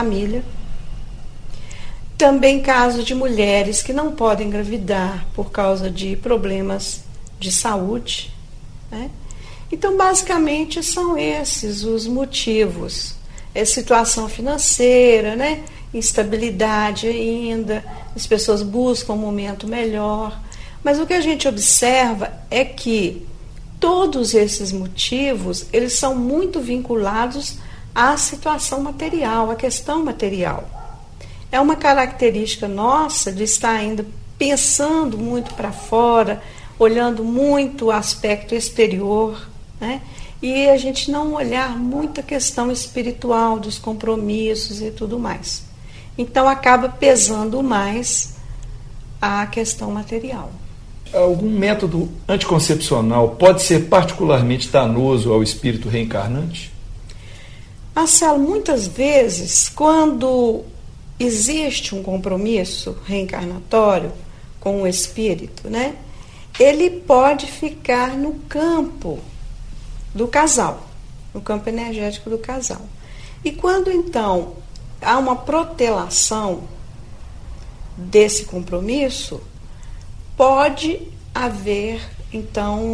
família. Também caso de mulheres que não podem engravidar por causa de problemas de saúde, né? Então, basicamente, são esses os motivos. É situação financeira, né? Instabilidade ainda, as pessoas buscam um momento melhor. Mas o que a gente observa é que todos esses motivos, eles são muito vinculados à situação material, à questão material. É uma característica nossa de estar ainda pensando muito para fora, olhando muito o aspecto exterior, né? E a gente não olhar muito a questão espiritual dos compromissos e tudo mais. Então acaba pesando mais a questão material. Algum método anticoncepcional pode ser particularmente danoso ao espírito reencarnante? Marcelo, muitas vezes, quando existe um compromisso reencarnatório com o espírito, né, ele pode ficar no campo do casal, no campo energético do casal. E quando, então, há uma protelação desse compromisso, pode haver, então,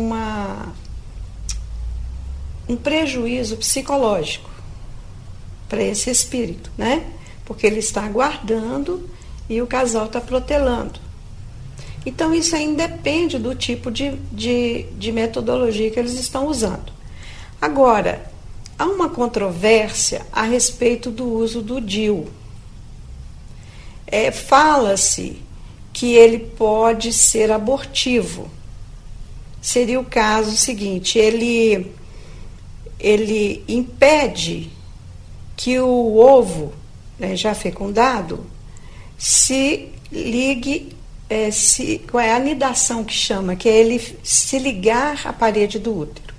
um prejuízo psicológico para esse espírito, né? Porque ele está aguardando e o casal está protelando. Então, isso aí depende do tipo de metodologia que eles estão usando. Agora, há uma controvérsia a respeito do uso do DIU. Fala-se que ele pode ser abortivo. Seria o caso seguinte, ele impede que o ovo, né, já fecundado, se ligue, qual é a anidação que chama, que é ele se ligar à parede do útero.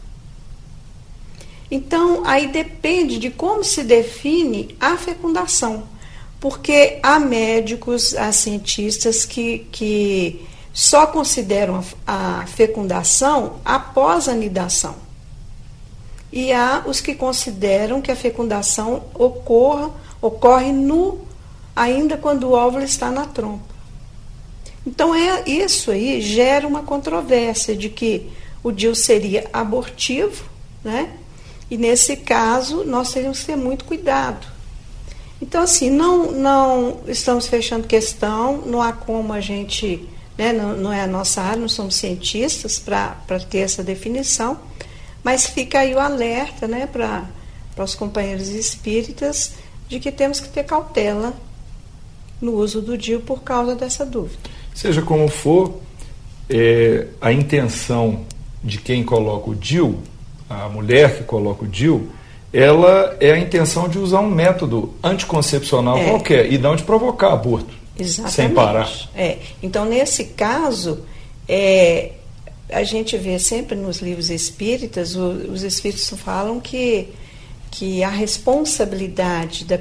Então, aí depende de como se define a fecundação, porque há médicos, há cientistas que só consideram a fecundação após a anidação. E há os que consideram que a fecundação ocorre ainda quando o óvulo está na trompa. Então, isso aí gera uma controvérsia de que o DIU seria abortivo, né? E nesse caso, nós teríamos que ter muito cuidado. Então, assim, não estamos fechando questão, não há como a gente, né, não é a nossa área, não somos cientistas para ter essa definição, mas fica aí o alerta, né, para os companheiros espíritas de que temos que ter cautela no uso do DIU por causa dessa dúvida. Seja como for, a intenção de quem coloca o DIU, a mulher que coloca o DIU, ela é a intenção de usar um método anticoncepcional qualquer e não de provocar aborto. Exatamente. Sem parar. Então, nesse caso, a gente vê sempre nos livros espíritas, os espíritos falam que a responsabilidade da